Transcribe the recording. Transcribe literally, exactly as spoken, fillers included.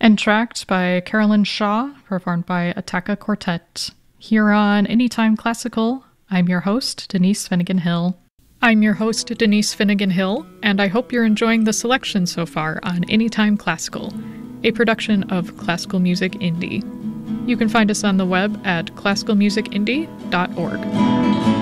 Entracked by Carolyn Shaw, performed by Attacca Quartet. Here on Anytime Classical, I'm your host, Denise Finnegan Hill. I'm your host, Denise Finnegan Hill, and I hope you're enjoying the selection so far on Anytime Classical, a production of Classical Music Indie. You can find us on the web at classical music indie dot org.